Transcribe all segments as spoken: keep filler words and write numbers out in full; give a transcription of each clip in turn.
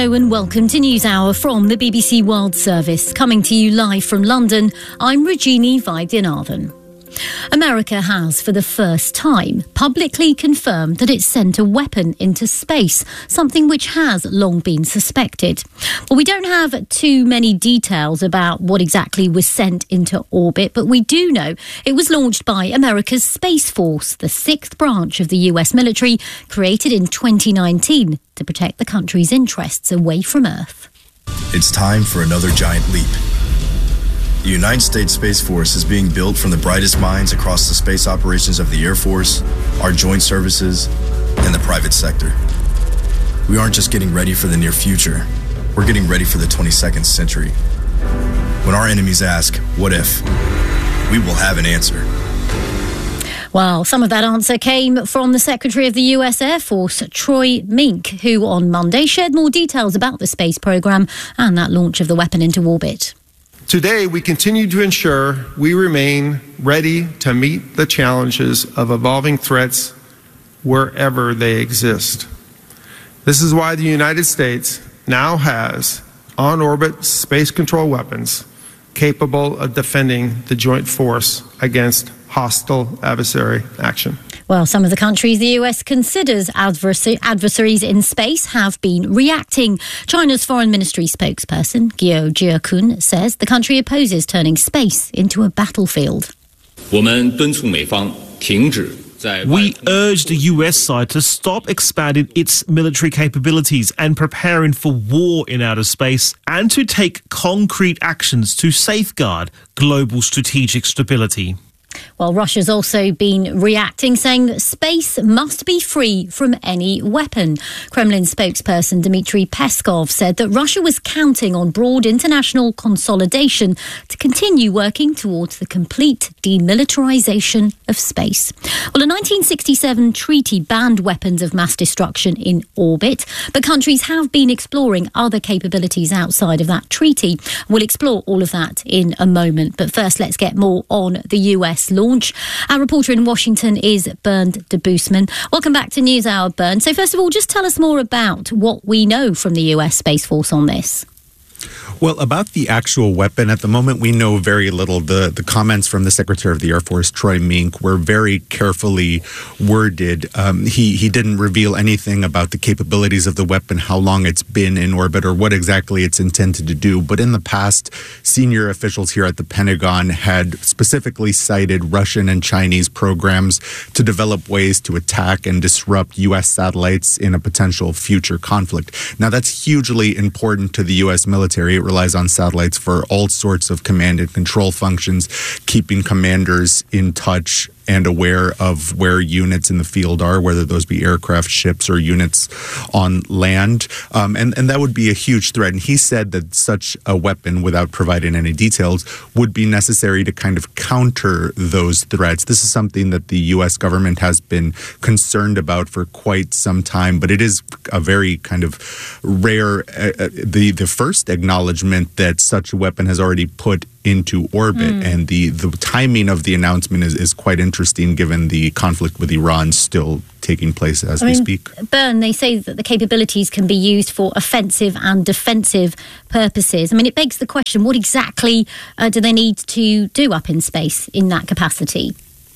Hello and welcome to NewsHour from the B B C World Service. Coming to you live from London, I'm Regini Vaidyanathan. America has, for the first time, publicly confirmed that it sent a weapon into space, something which has long been suspected. Well, we don't have too many details about what exactly was sent into orbit, but we do know it was launched by America's Space Force, the sixth branch of the U S military, created in twenty nineteen to protect the country's interests away from Earth. It's time for another giant leap. The United States Space Force is being built from the brightest minds across the space operations of the Air Force, our joint services, and the private sector. We aren't just getting ready for the near future, we're getting ready for the twenty-second century. When our enemies ask, what if? We will have an answer. Well, some of that answer came from the Secretary of the U S Air Force, Troy Mink, who on Monday shared more details about the space program and that launch of the weapon into orbit. Today, we continue to ensure we remain ready to meet the challenges of evolving threats wherever they exist. This is why the United States now has on-orbit space control weapons capable of defending the joint force against hostile adversary action. Well, some of the countries the U S considers adversar- adversaries in space have been reacting. China's Foreign Ministry spokesperson, Guo Jiakun, says the country opposes turning space into a battlefield. We urge the U S side to stop expanding its military capabilities and preparing for war in outer space, and to take concrete actions to safeguard global strategic stability. Well, Russia's also been reacting, saying that space must be free from any weapon. Kremlin spokesperson Dmitry Peskov said that Russia was counting on broad international consolidation to continue working towards the complete demilitarization of space. Well, a nineteen sixty-seven treaty banned weapons of mass destruction in orbit, but countries have been exploring other capabilities outside of that treaty. We'll explore all of that in a moment, but first let's get more on the U S launch. Our reporter in Washington is Bernd Debusman. Welcome back to NewsHour, Bernd. So first of all, just tell us more about what we know from the U S Space Force on this. Well, about the actual weapon, at the moment, we know very little. The the comments from the Secretary of the Air Force, Troy Mink, were very carefully worded. Um, he, he didn't reveal anything about the capabilities of the weapon, how long it's been in orbit, or what exactly it's intended to do. But in the past, senior officials here at the Pentagon had specifically cited Russian and Chinese programs to develop ways to attack and disrupt U S satellites in a potential future conflict. Now, that's hugely important to the U S military. It relies on satellites for all sorts of command and control functions, keeping commanders in touch and aware of where units in the field are, whether those be aircraft, ships, or units on land. Um, and, and that would be a huge threat. And he said that such a weapon, without providing any details, would be necessary to kind of counter those threats. This is something that the U S government has been concerned about for quite some time, but it is a very kind of rare, uh, the, the first acknowledgement that such a weapon has already put into orbit. Mm. And the, the timing of the announcement is, is quite interesting, given the conflict with Iran still taking place as I we mean, speak. Bern, they say that the capabilities can be used for offensive and defensive purposes. I mean, it begs the question, what exactly uh, do they need to do up in space in that capacity?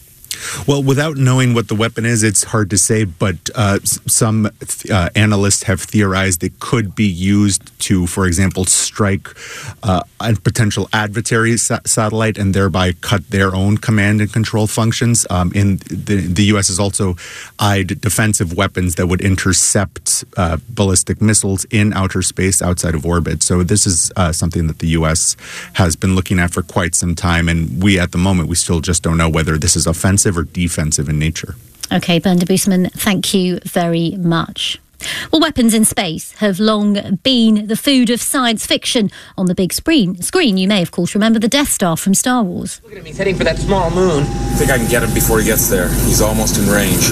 Well, without knowing what the weapon is, it's hard to say, but uh, some uh, analysts have theorized it could be used to, for example, strike uh, a potential adversary sa- satellite and thereby cut their own command and control functions. Um, in the, the U S has also eyed defensive weapons that would intercept uh, ballistic missiles in outer space outside of orbit. So this is uh, something that the U S has been looking at for quite some time, and we, at the moment, we still just don't know whether this is offensive or defensive in nature. Okay, Bernd Debusman, thank you very much. Well, weapons in space have long been the food of science fiction. On the big screen, screen, you may, of course, remember the Death Star from Star Wars. Look at him, he's heading for that small moon. I think I can get him before he gets there. He's almost in range.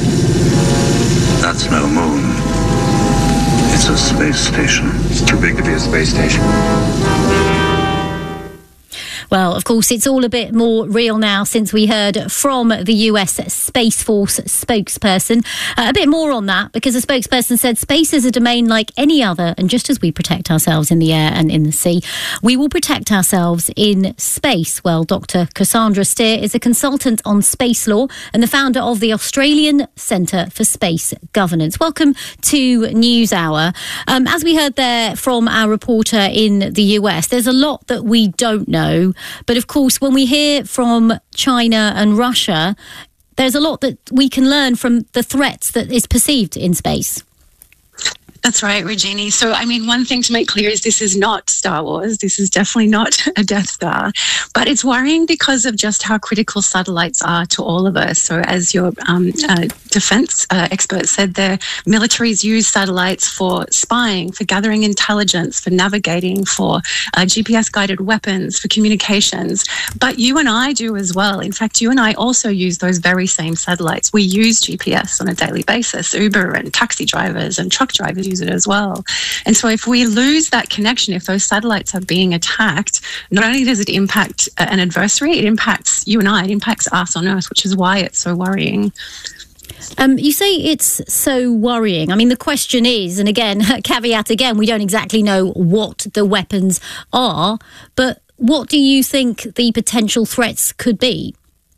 That's no moon. It's a space station. It's too big to be a space station. Well, of course, it's all a bit more real now since we heard from the U S Space Force spokesperson. Uh, a bit more on that, because the spokesperson said space is a domain like any other, and just as we protect ourselves in the air and in the sea, we will protect ourselves in space. Well, Doctor Cassandra Steer is a consultant on space law and the founder of the Australian Centre for Space Governance. Welcome to NewsHour. Um, as we heard there from our reporter in the U S, there's a lot that we don't know. But of course, when we hear from China and Russia, there's a lot that we can learn from the threats that is perceived in space. That's right, Regina. So, I mean, one thing to make clear is this is not Star Wars. This is definitely not a Death Star. But it's worrying because of just how critical satellites are to all of us. So, as your um, uh, defense uh, expert said, the militaries use satellites for spying, for gathering intelligence, for navigating, for uh, G P S-guided weapons, for communications. But you and I do as well. In fact, you and I also use those very same satellites. We use G P S on a daily basis. Uber and taxi drivers and truck drivers use it as well. And so if we lose that connection, if those satellites are being attacked, not only does it impact an adversary, it impacts you and I, it impacts us on Earth, which is why it's so worrying. Um, you say it's so worrying. I mean, the question is, and again, caveat again, we don't exactly know what the weapons are, but what do you think the potential threats could be?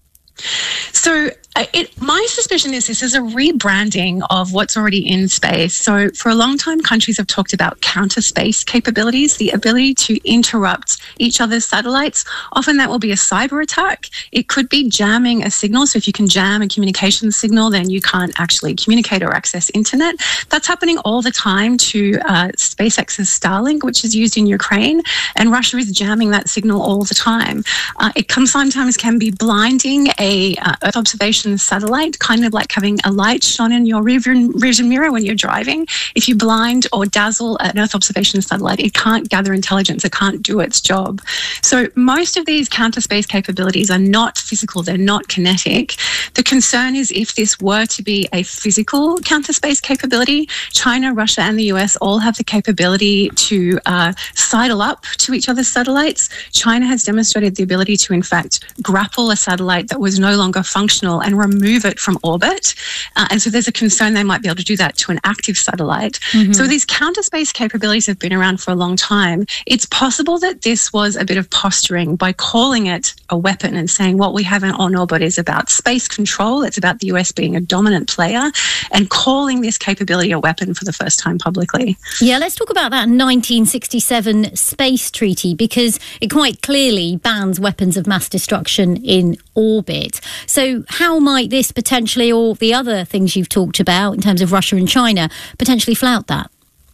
So it, my suspicion is this is a rebranding of what's already in space. So for a long time, countries have talked about counter space capabilities, the ability to interrupt each other's satellites. Often that will be a cyber attack. It could be jamming a signal. So if you can jam a communication signal, then you can't actually communicate or access internet. That's happening all the time to uh, SpaceX's Starlink, which is used in Ukraine. And Russia is jamming that signal all the time. Uh, it can sometimes can be blinding a uh, Earth observation satellite, kind of like having a light shone in your rearview mirror when you're driving. If you blind or dazzle an Earth observation satellite, it can't gather intelligence, it can't do its job. So most of these counter space capabilities are not physical, they're not kinetic. The concern is if this were to be a physical counter space capability, China, Russia and the U S all have the capability to uh, sidle up to each other's satellites. China has demonstrated the ability to, in fact, grapple a satellite that was no longer functional and remove it from orbit. Uh, and so there's a concern they might be able to do that to an active satellite. Mm-hmm. So these counter space capabilities have been around for a long time. It's possible that this was a bit of posturing by calling it a weapon and saying what we have on orbit is about space control. It's about the U S being a dominant player, and calling this capability a weapon for the first time publicly. Yeah, let's talk about that nineteen sixty-seven space treaty, because it quite clearly bans weapons of mass destruction in orbit. So how might this potentially, or the other things you've talked about in terms of Russia and China, potentially flout that?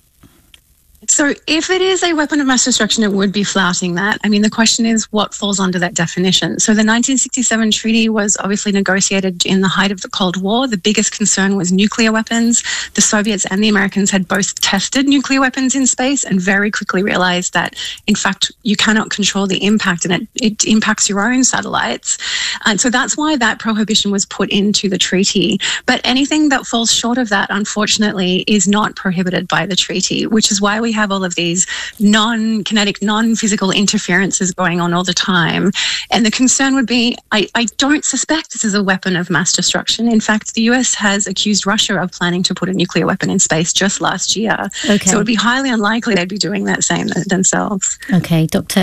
So if it is a weapon of mass destruction, it would be flouting that. I mean, the question is what falls under that definition. So the nineteen sixty-seven treaty was obviously negotiated in the height of the Cold War. The biggest concern was nuclear weapons. The Soviets and the Americans had both tested nuclear weapons in space and very quickly realized that, in fact, you cannot control the impact, and it, it impacts your own satellites. And so that's why that prohibition was put into the treaty. But anything that falls short of that, unfortunately, is not prohibited by the treaty, which is why we have all of these non-kinetic, non-physical interferences going on all the time. And the concern would be, I, I don't suspect this is a weapon of mass destruction. In fact, the U S has accused Russia of planning to put a nuclear weapon in space just last year. Okay. So it would be highly unlikely they'd be doing that same themselves. Okay, Doctor